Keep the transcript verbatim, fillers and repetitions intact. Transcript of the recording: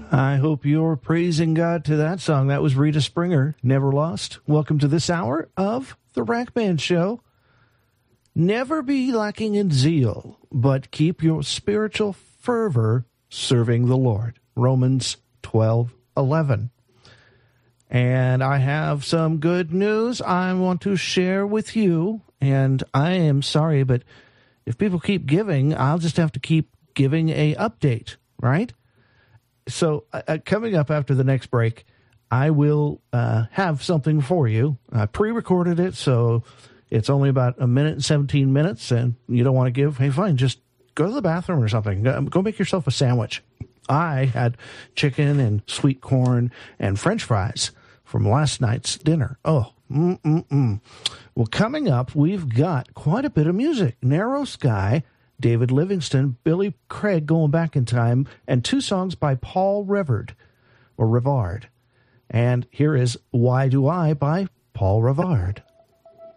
I hope you're praising God to that song. That was Rita Springer, Never Lost. Welcome to this hour of the Rack Band Show. Never be lacking in zeal, but keep your spiritual fervor serving the Lord. Romans twelve eleven. And I have some good news I want to share with you. And I am sorry, but if people keep giving, I'll just have to keep giving a update, right? So uh, coming up after the next break, I will uh, have something for you. I pre-recorded it, so it's only about a minute and seventeen minutes, and you don't want to give, hey, fine, just go to the bathroom or something. Go make yourself a sandwich. I had chicken and sweet corn and French fries from last night's dinner. Oh, mm-mm-mm. Well, coming up, we've got quite a bit of music. Narrow Sky, David Livingston, Billy Craig going back in time, and two songs by Paul Revard, or Revard. And here is Why Do I by Paul Revard.